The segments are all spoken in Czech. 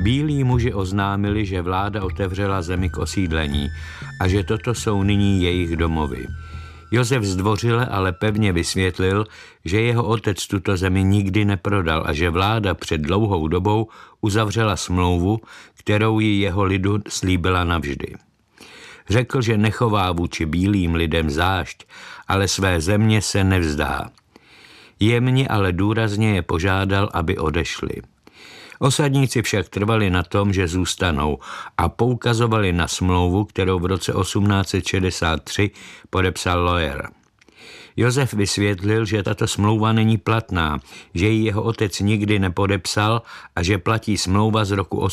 Bílí muži oznámili, že vláda otevřela zemi k osídlení a že toto jsou nyní jejich domovy. Josef zdvořile ale pevně vysvětlil, že jeho otec tuto zemi nikdy neprodal a že vláda před dlouhou dobou uzavřela smlouvu, kterou ji jeho lidu slíbila navždy. Řekl, že nechová vůči bílým lidem zášť, ale své země se nevzdá. Jemně, ale důrazně je požádal, aby odešli. Osadníci však trvali na tom, že zůstanou a poukazovali na smlouvu, kterou v roce 1863 podepsal Loyer. Josef vysvětlil, že tato smlouva není platná, že ji jeho otec nikdy nepodepsal a že platí smlouva z roku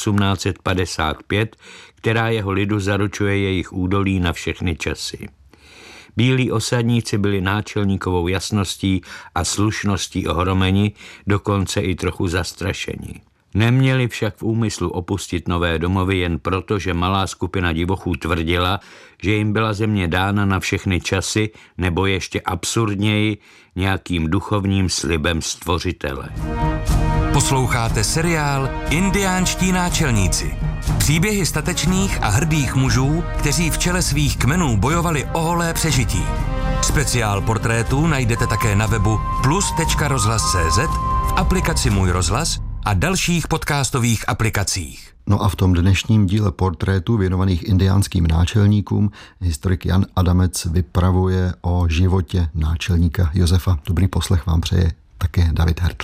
1855, která jeho lidu zaručuje jejich údolí na všechny časy. Bílí osadníci byli náčelníkovou jasností a slušností ohromeni, dokonce i trochu zastrašeni. Neměli však v úmyslu opustit nové domovy jen proto, že malá skupina divochů tvrdila, že jim byla země dána na všechny časy, nebo ještě absurdněji nějakým duchovním slibem stvořitele. Posloucháte seriál Indiánští náčelníci. Příběhy statečných a hrdých mužů, kteří v čele svých kmenů bojovali o holé přežití. Speciál portrétů najdete také na webu plus.rozhlas.cz, v aplikaci Můj rozhlas a dalších podcastových aplikacích. No a v tom dnešním díle portrétů věnovaných indiánským náčelníkům historik Jan Adamec vypravuje o životě náčelníka Josefa. Dobrý poslech vám přeje také David Hertl.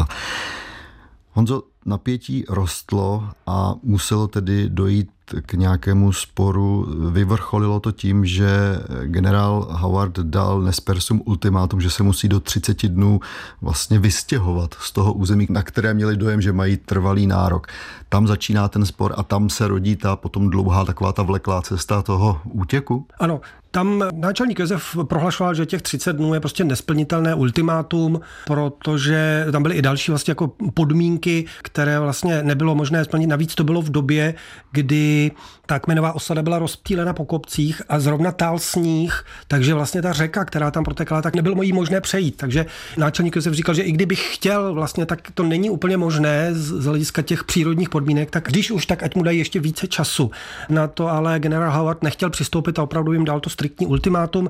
Honzo, napětí rostlo a muselo tedy dojít k nějakému sporu. Vyvrcholilo to tím, že generál Howard dal Nez Persům ultimátum, že se musí do 30 dnů vlastně vystěhovat z toho území, na které měli dojem, že mají trvalý nárok. Tam začíná ten spor a tam se rodí ta potom dlouhá taková ta vleklá cesta toho útěku? Ano. Tam náčelník Josef prohlašoval, že těch 30 dnů je prostě nesplnitelné ultimátum, protože tam byly i další vlastně jako podmínky, které vlastně nebylo možné splnit. Navíc to bylo v době, kdy ta kmenová osada byla rozptýlena po kopcích a zrovna tál sníh, takže vlastně ta řeka, která tam protekala, tak nebylo jí možné přejít. Takže náčelník Josef říkal, že i kdybych chtěl, vlastně tak to není úplně možné z hlediska těch přírodních podmínek, tak když už, tak ať mu dají ještě více času. Na to ale generál Howard nechtěl přistoupit a opravdu jim dal to striktní ultimátum.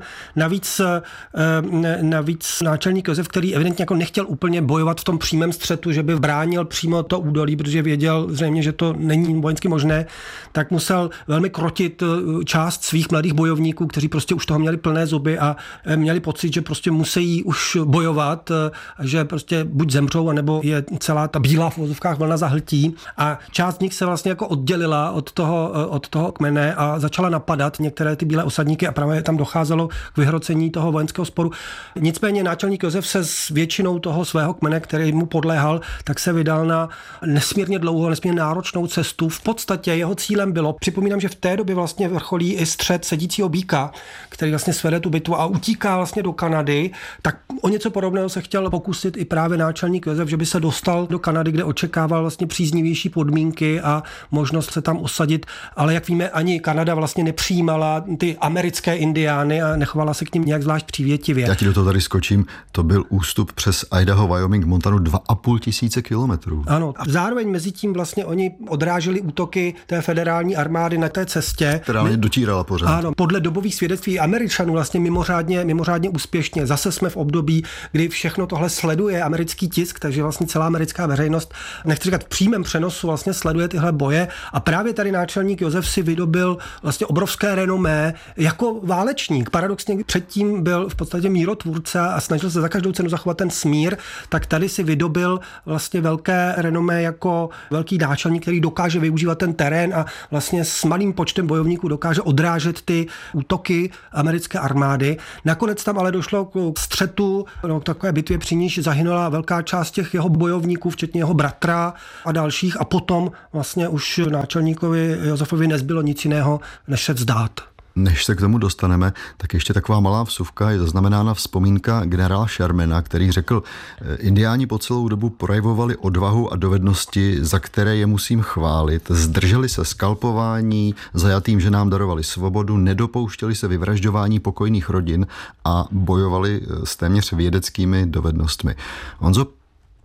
Navíc náčelník Josef, který evidentně jako nechtěl úplně bojovat v tom přímém střetu, že by bránil přímo to údolí, protože věděl zřejmě, že to není vojensky možné, tak musel velmi krotit část svých mladých bojovníků, kteří prostě už toho měli plné zuby a měli pocit, že prostě musí už bojovat, že prostě buď zemřou, anebo je celá ta bílá v vozovkách vlna zahltí. A část z nich se vlastně jako oddělila od toho kmene a začala napadat některé ty bílé osadníky a právě tam docházelo k vyhrocení toho vojenského sporu. Nicméně náčelník Josef se s většinou toho svého kmene, který mu podléhal, tak se vydal na nesmírně dlouhou, nesmírně náročnou cestu. V podstatě jeho cílem bylo, připomínám, že v té době vlastně vrcholí i střet sedícího býka, který vlastně svede tu bitvu a utíká vlastně do Kanady, tak o něco podobného se chtěl pokusit i právě náčelník Josef, že by se dostal do Kanady, kde očekával vlastně příznivější podmínky a možnost se tam osadit, ale jak víme, ani Kanada vlastně nepřijímala ty americké indiány a nechovala se k nim nějak zvlášť přívětivě. Já ti do toho tady skočím, to byl ústup přes Idaho, Wyoming, Montanu 2500 kilometrů. Ano, a zároveň mezi tím vlastně oni odráželi útoky té federální armády na té cestě. Která dotírala pořád. Ano, podle dobových svědectví Američanů vlastně mimořádně úspěšně. Zase jsme v období, kdy všechno tohle sleduje americký tisk, takže vlastně celá americká veřejnost, nechci říkat v přímém přenosu, vlastně sleduje tyhle boje a právě tady náčelník Josef si vydobil vlastně obrovské renomé jako válečník. Paradoxně předtím byl v podstatě mírotvůrce a snažil se za každou cenu zachovat ten smír, tak tady si vydobil vlastně velké renomé jako velký náčelník, který dokáže využívat ten terén a vlastně s malým počtem bojovníků dokáže odrážet ty útoky americké armády. Nakonec tam ale došlo k střetu, k takové bitvě, při níž zahynula velká část těch jeho bojovníků, včetně jeho bratra a dalších a potom vlastně už náčelníkovi Josefovi nezbylo nic jiného, než se vzdát. Než se k tomu dostaneme, tak ještě taková malá vsuvka, je zaznamenána vzpomínka generála Shermana, který řekl, indiáni po celou dobu projevovali odvahu a dovednosti, za které je musím chválit, zdrželi se skalpování, zajatým ženám darovali svobodu, nedopouštěli se vyvražďování pokojných rodin a bojovali s téměř vědeckými dovednostmi. Honzo,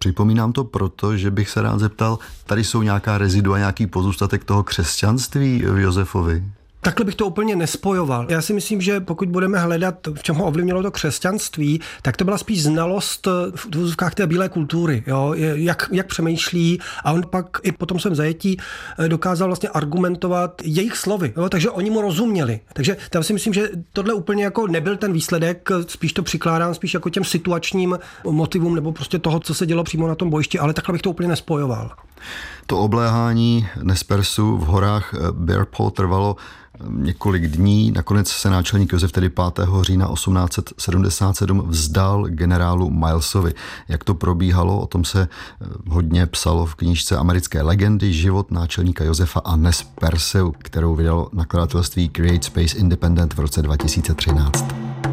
Připomínám to proto, že bych se rád zeptal, tady jsou nějaká rezidua, nějaký pozůstatek toho křesťanství v Josefovi? Takhle bych to úplně nespojoval. Já si myslím, že pokud budeme hledat, v čem ho ovlivnilo to křesťanství, tak to byla spíš znalost v důvozovkách té bílé kultury, jo? Jak přemýšlí, a on pak i po tom svém zajetí dokázal vlastně argumentovat jejich slovy, jo? Takže oni mu rozuměli. Takže tam si myslím, že tohle úplně jako nebyl ten výsledek, spíš to přikládám spíš jako těm situačním motivům nebo prostě toho, co se dělo přímo na tom bojišti, ale takhle bych to úplně nespojoval. To obléhání Nez Persů v horách Bear Paw trvalo několik dní. Nakonec se náčelník Josef tedy 5. října 1877 vzdal generálu Milesovi. Jak to probíhalo, o tom se hodně psalo v knížce Americké legendy Život náčelníka Josefa a Nez Perseu, kterou vydalo nakladatelství Create Space Independent v roce 2013.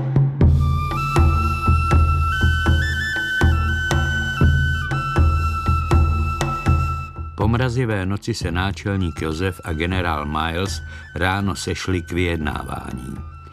Po mrazivé noci se náčelník Josef a generál Miles ráno sešli k vyjednávání.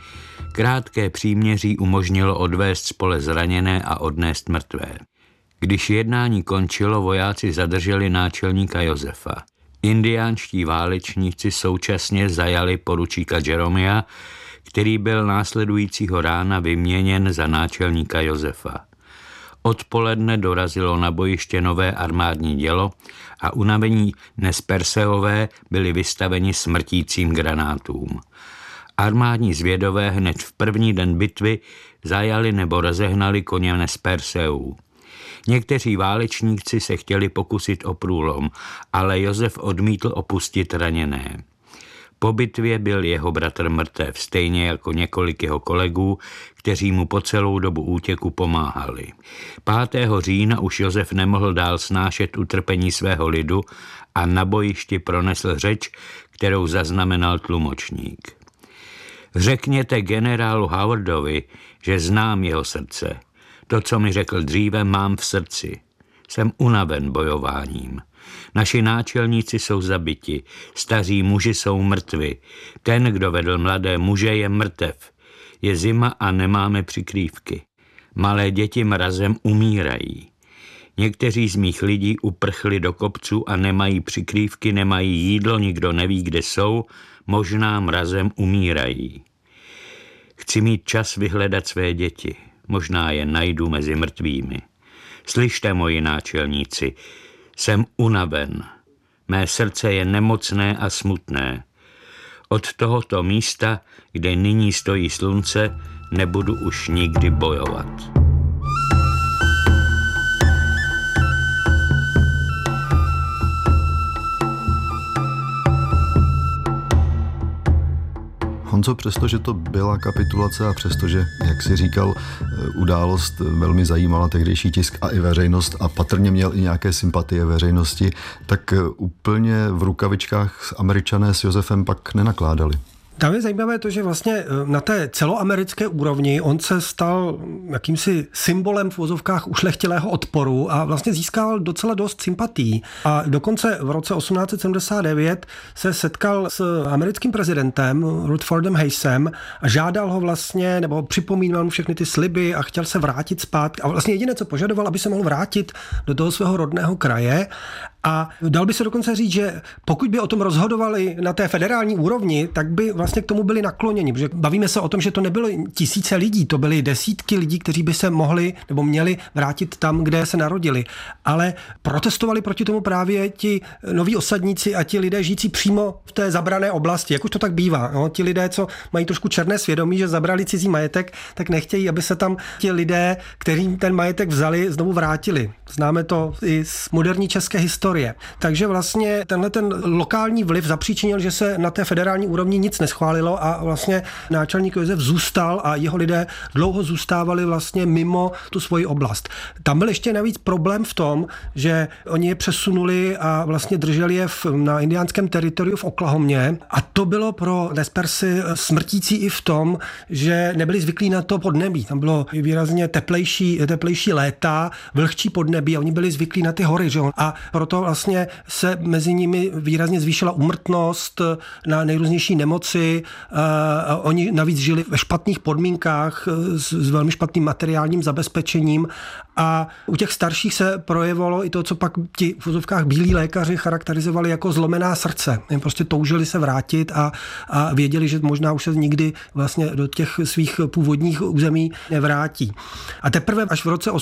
Krátké příměří umožnilo odvést z pole zraněné a odnést mrtvé. Když jednání končilo, vojáci zadrželi náčelníka Josefa. Indiánští válečníci současně zajali poručíka Jeromia, který byl následujícího rána vyměněn za náčelníka Josefa. Odpoledne dorazilo na bojiště nové armádní dělo a unavení Nez Perseové byli vystaveni smrtícím granátům. Armádní zvědové hned v první den bitvy zajali nebo rozehnali koně Nez Perseů. Někteří válečníci se chtěli pokusit o průlom, ale Josef odmítl opustit raněné. Po bitvě byl jeho bratr mrtev, stejně jako několik jeho kolegů, kteří mu po celou dobu útěku pomáhali. 5. října už Josef nemohl dál snášet utrpení svého lidu a na bojišti pronesl řeč, kterou zaznamenal tlumočník. Řekněte generálu Howardovi, že znám jeho srdce. To, co mi řekl dříve, mám v srdci. Jsem unaven bojováním. Naši náčelníci jsou zabiti, staří muži jsou mrtvi. Ten, kdo vedl mladé muže, je mrtev. Je zima a nemáme přikrývky. Malé děti mrazem umírají. Někteří z mých lidí uprchli do kopců a nemají přikrývky, nemají jídlo, nikdo neví, kde jsou, možná mrazem umírají. Chci mít čas vyhledat své děti, možná je najdu mezi mrtvými. Slyšte, moji náčelníci, jsem unaven. Mé srdce je nemocné a smutné. Od tohoto místa, kde nyní stojí slunce, nebudu už nikdy bojovat. Honzo, přestože to byla kapitulace a přestože, jak jsi říkal, událost velmi zajímala tehdejší tisk a i veřejnost a patrně měl i nějaké sympatie veřejnosti, tak úplně v rukavičkách Američané s Josefem pak nenakládali. Tam je zajímavé to, že vlastně na té celoamerické úrovni on se stal jakýmsi symbolem v uvozovkách ušlechtilého odporu a vlastně získal docela dost sympatií. A dokonce v roce 1879 se setkal s americkým prezidentem Rutherfordem Hayesem a žádal ho vlastně, nebo připomínal mu všechny ty sliby a chtěl se vrátit zpátky. A vlastně jediné, co požadoval, aby se mohl vrátit do toho svého rodného kraje. A dal by se dokonce říct, že pokud by o tom rozhodovali na té federální úrovni, tak by vlastně k tomu byli nakloněni, protože bavíme se o tom, že to nebylo tisíce lidí, to byly desítky lidí, kteří by se mohli nebo měli vrátit tam, kde se narodili. Ale protestovali proti tomu právě ti noví osadníci a ti lidé žijící přímo v té zabrané oblasti, jak už to tak bývá. No? Ti lidé, co mají trošku černé svědomí, že zabrali cizí majetek, tak nechtějí, aby se tam ti lidé, kterým ten majetek vzali, znovu vrátili. Známe to i z moderní české historie. Takže vlastně tenhle ten lokální vliv zapříčinil, že se na té federální úrovni nic neschválilo a vlastně náčelník Josef zůstal a jeho lidé dlouho zůstávali vlastně mimo tu svoji oblast. Tam byl ještě navíc problém v tom, že oni je přesunuli a vlastně drželi je na indiánském teritoriu v Oklahomě a to bylo pro Nez Persy smrtící i v tom, že nebyli zvyklí na to podnebí. Tam bylo výrazně teplejší léta, vlhčí podnebí a oni byli zvyklí na ty hory, že? A proto vlastně se mezi nimi výrazně zvýšila úmrtnost na nejrůznější nemoci. Oni navíc žili ve špatných podmínkách s velmi špatným materiálním zabezpečením a u těch starších se projevilo i to, co pak ti v vozovkách bílí lékaři charakterizovali jako zlomená srdce. Jim prostě toužili se vrátit a věděli, že možná už se nikdy vlastně do těch svých původních území nevrátí. A teprve až v roce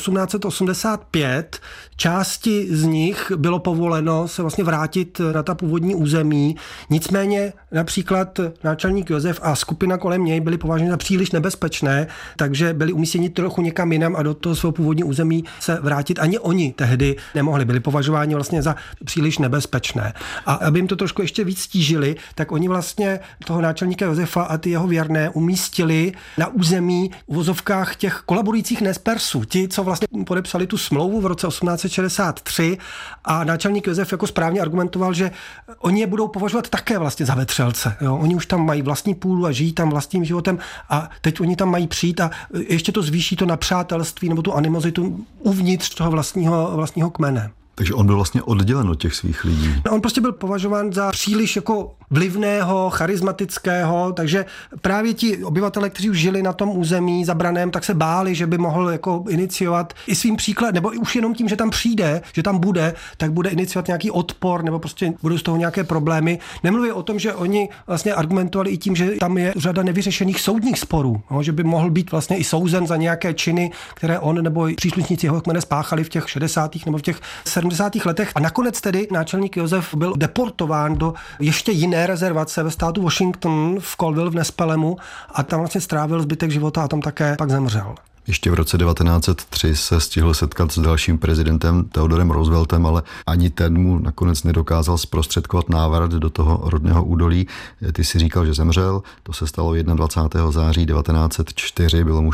1885 části z nich bylo povoleno se vlastně vrátit na ta původní území. Nicméně například náčelník Josef a skupina kolem něj byli považováni za příliš nebezpečné, takže byli umístěni trochu někam jinam a do toho svého původního území se vrátit. Ani oni tehdy nemohli, byli považováni vlastně za příliš nebezpečné. A aby jim to trošku ještě víc stížili, tak oni vlastně toho náčelníka Josefa a ty jeho věrné umístili na území v vozovkách těch kolaborujících Nespersů. Ti, co vlastně podepsali tu smlouvu v roce 1863 a náčelník Josef jako správně argumentoval, že oni je budou považovat také vlastně za vetřelce. Jo? Oni už tam mají vlastní půdu a žijí tam vlastním životem a teď oni tam mají přijít a ještě to zvýší to napřátelství nebo tu animozitu uvnitř toho vlastního kmene. Takže on byl vlastně oddělen od těch svých lidí. On prostě byl považován za příliš jako vlivného, charismatického, takže právě ti obyvatelé, kteří už žili na tom území zabraném, tak se báli, že by mohl jako iniciovat i svým příkladem, nebo už jenom tím, že tam přijde, že tam bude, tak bude iniciovat nějaký odpor, nebo prostě budou z toho nějaké problémy. Nemluví o tom, že oni vlastně argumentovali i tím, že tam je řada nevyřešených soudních sporů, no, že by mohl být vlastně i souzen za nějaké činy, které on nebo příslušníci jeho kmene spáchali v těch 60. nebo v těch 70. letech. A nakonec tedy náčelník Josef byl deportován do ještě jiné rezervace ve státu Washington v Colville v Nespelemu a tam vlastně strávil zbytek života a tam také pak zemřel. Ještě v roce 1903 se stihl setkat s dalším prezidentem Theodorem Rooseveltem, ale ani ten mu nakonec nedokázal zprostředkovat návrat do toho rodného údolí. Ty si říkal, že zemřel, to se stalo 21. září 1904, bylo mu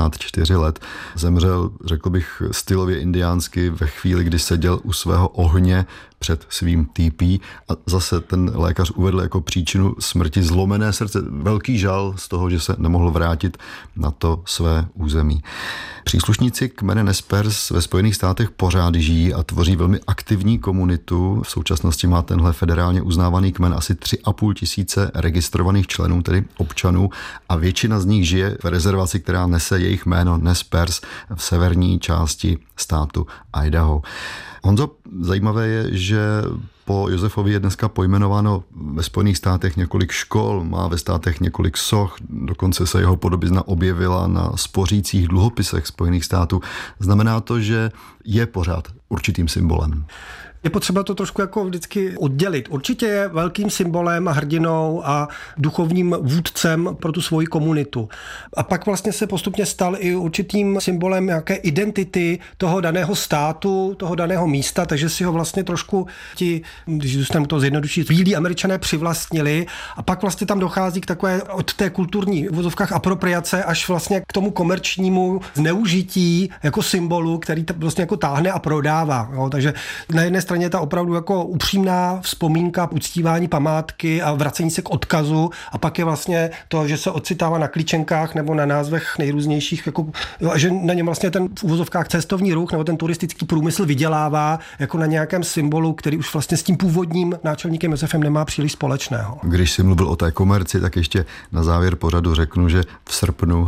64 let. Zemřel, řekl bych, stylově indiánsky ve chvíli, kdy seděl u svého ohně před svým týpí a zase ten lékař uvedl jako příčinu smrti zlomené srdce. Velký žal z toho, že se nemohl vrátit na to své území. Příslušníci kmene Nespers ve Spojených státech pořád žijí a tvoří velmi aktivní komunitu. V současnosti má tenhle federálně uznávaný kmen asi 3,5 tisíce registrovaných členů, tedy občanů, a většina z nich žije v rezervaci, která nese jejich jméno Nespers v severní části státu Idaho. Honzo, zajímavé je, že po Josefovi je dneska pojmenováno ve Spojených státech několik škol, má ve státech několik soch, dokonce se jeho podobizna objevila na spořících dluhopisech Spojených států. Znamená to, že je pořád určitým symbolem. Je potřeba to trošku jako vždycky oddělit. Určitě je velkým symbolem a hrdinou a duchovním vůdcem pro tu svoji komunitu. A pak vlastně se postupně stal i určitým symbolem nějaké identity toho daného státu, toho daného místa, takže si ho vlastně trošku ti, když zůstanu to zjednodušit, bílí Američané přivlastnili a pak vlastně tam dochází k takové od té kulturní v vozovkách apropriace až vlastně k tomu komerčnímu zneužití jako symbolu, který vlastně jako táhne a prodává. Jo? Takže na jedné straně je ta opravdu jako upřímná vzpomínka, uctívání památky a vracení se k odkazu a pak je vlastně to, že se ocitává na klíčenkách nebo na názvech nejrůznějších, jako, a že na něm vlastně ten v uvozovkách cestovní ruch nebo ten turistický průmysl vydělává jako na nějakém symbolu, který už vlastně s tím původním náčelníkem Josefem nemá příliš společného. Když jsi mluvil o té komerci, tak ještě na závěr pořadu řeknu, že v srpnu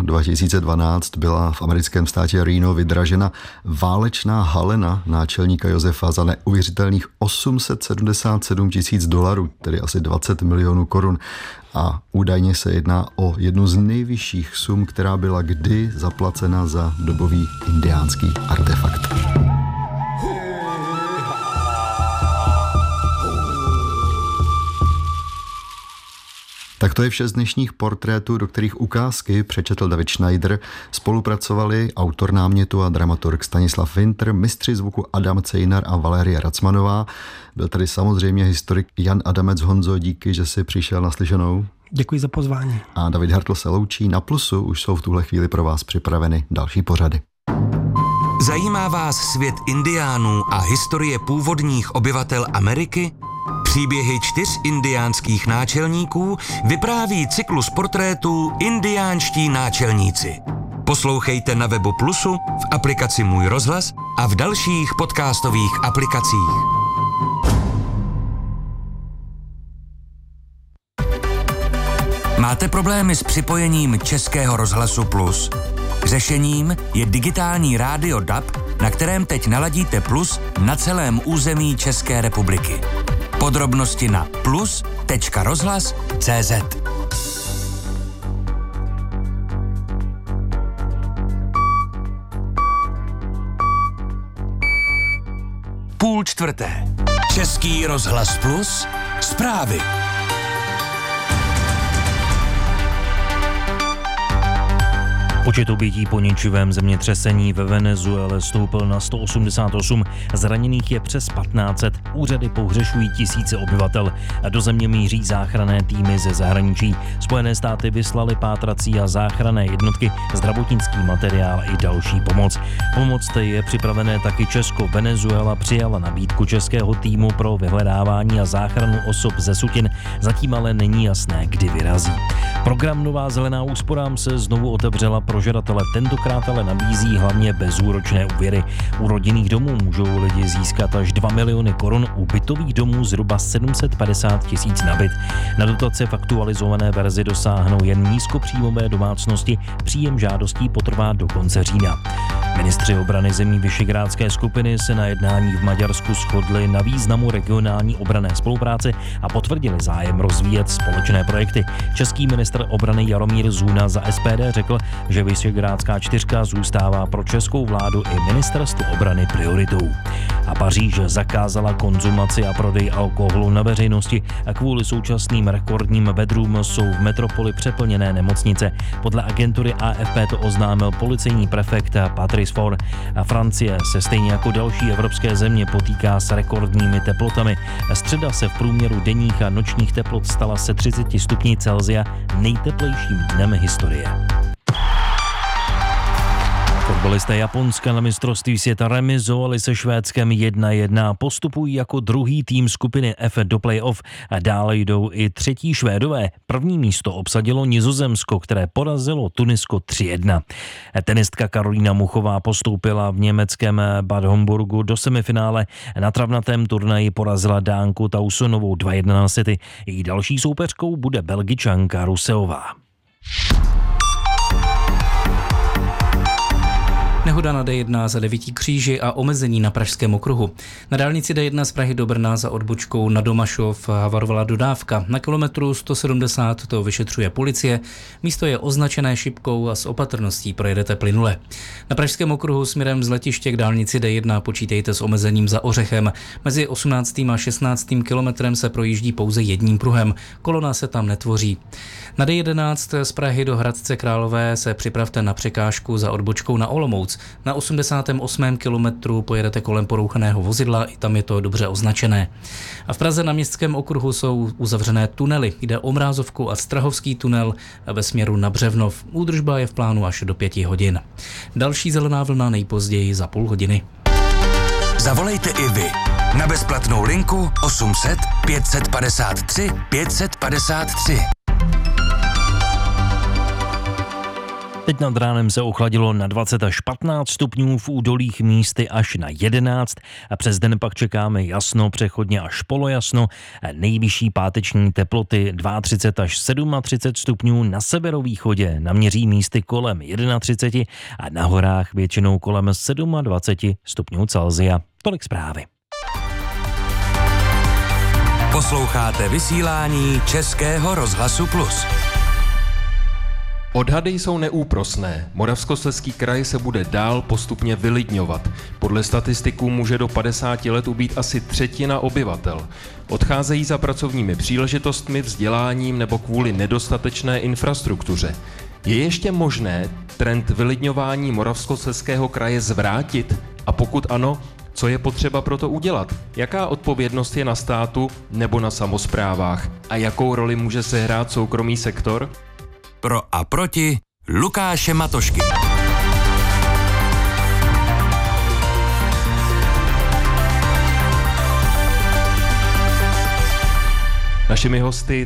2012 byla v americkém státě Reno vydražena válečná halena náčelníka Josefa za neuvěřitelných $877 000, tedy asi 20 milionů korun. A údajně se jedná o jednu z nejvyšších sum, která byla kdy zaplacena za dobový indiánský artefakt. Tak to je vše z dnešních portrétů, do kterých ukázky přečetl David Schneider. Spolupracovali autor námětu a dramaturg Stanislav Winter, mistři zvuku Adam Cejnar a Valérie Racmanová. Byl tady samozřejmě historik Jan Adamec. Honzo, díky, že jsi přišel na slyšenou. Děkuji za pozvání. A David Hartl se loučí. Na Plusu už jsou v tuhle chvíli pro vás připraveny další pořady. Zajímá vás svět indiánů a historie původních obyvatel Ameriky? Příběhy 4 indiánských náčelníků vypráví cyklus portrétů Indiánští náčelníci. Poslouchejte na webu Plusu, v aplikaci Můj rozhlas a v dalších podcastových aplikacích. Máte problémy s připojením Českého rozhlasu Plus? Řešením je digitální rádio DAB, na kterém teď naladíte Plus na celém území České republiky. Podrobnosti na plus.rozhlas.cz. Půl čtvrté. Český rozhlas Plus. Zprávy. Počet obětí po ničivém zemětřesení ve Venezuele stoupl na 188, zraněných je přes 1500, úřady pohřešují tisíce obyvatel a do země míří záchranné týmy ze zahraničí. Spojené státy vyslaly pátrací a záchranné jednotky, zdravotnický materiál i další pomoc. Pomoc je připravené taky Česko. Venezuela přijala nabídku českého týmu pro vyhledávání a záchranu osob ze sutin, zatím ale není jasné, kdy vyrazí. Program Nová zelená úsporám se znovu otevřela pro žadatele, tentokrát ale nabízí hlavně bezúročné úvěry. U rodinných domů můžou lidi získat až 2 miliony korun, u bytových domů zhruba 750 tisíc na byt. Na dotace v aktualizované verzi dosáhnou jen nízkopříjmové domácnosti, příjem žádostí potrvá do konce října. Ministři obrany zemí Visegrádské skupiny se na jednání v Maďarsku shodli na významu regionální obranné spolupráce a potvrdili zájem rozvíjet společné projekty. Český ministr obrany Jaromír Zuna za SPD řekl, že Visegrádská čtyřka zůstává pro českou vládu i ministerstvo obrany prioritou. A Paříž zakázala konzumaci a prodej alkoholu na veřejnosti a kvůli současným rekordním vedrům jsou v metropoli přeplněné nemocnice. Podle agentury AFP to oznámil policejní prefekt Patrice Faure. A Francie se stejně jako další evropské země potýká s rekordními teplotami. Středa se v průměru denních a nočních teplot stala se 30 stupni Celsia nejteplejším dnem historie. Fotbalisté Japonska na mistrovství světa remizovali se Švédskem 1-1, postupují jako druhý tým skupiny F do play-off a dále jdou i třetí Švédové. První místo obsadilo Nizozemsko, které porazilo Tunisko 3-1. Tenistka Karolína Muchová postoupila v německém Bad Homburgu do semifinále. Na travnatém turnaji porazila Dánku Tausonovou 2-1 na sety. Její další soupeřkou bude Belgičanka Ruseová. Nehoda na D1 za 9 kříži a omezení na Pražském okruhu. Na dálnici D1 z Prahy do Brna za odbočkou na Domašov havarovala dodávka. Na kilometru 170 to vyšetřuje policie. Místo je označené šipkou a s opatrností projedete plynule. Na Pražském okruhu směrem z letiště k dálnici D1 počítejte s omezením za Ořechem. Mezi 18. a 16. kilometrem se projíždí pouze jedním pruhem. Kolona se tam netvoří. Na D11 z Prahy do Hradce Králové se připravte na překážku za odbočkou na Olomouc. Na 88. kilometru pojedete kolem porouchaného vozidla, i tam je to dobře označené. A v Praze na Městském okruhu jsou uzavřené tunely. Jde o Mrázovku a Strahovský tunel ve směru na Břevnov. Údržba je v plánu až do 5 hodin. Další zelená vlna nejpozději za půl hodiny. Zavolejte i vy na bezplatnou linku 800 553 553. Teď nad ránem se ochladilo na 20 až 15 stupňů, v údolích místy až na 11 a přes den pak čekáme jasno, přechodně až polojasno. Nejvyšší páteční teploty 32 až 37 stupňů, na severovýchodě naměří místy kolem 31 a na horách většinou kolem 27 stupňů Celsia. Tolik zprávy. Posloucháte vysílání Českého rozhlasu Plus. Odhady jsou neúprosné. Moravskoslezský kraj se bude dál postupně vylidňovat. Podle statistiků může do 50 let ubýt asi třetina obyvatel. Odcházejí za pracovními příležitostmi, vzděláním nebo kvůli nedostatečné infrastruktuře. Je ještě možné trend vylidňování Moravskoslezského kraje zvrátit? A pokud ano, co je potřeba pro to udělat? Jaká odpovědnost je na státu nebo na samosprávách? A jakou roli může sehrát soukromý sektor? Pro a proti Lukáše Matošky. Našimi hosty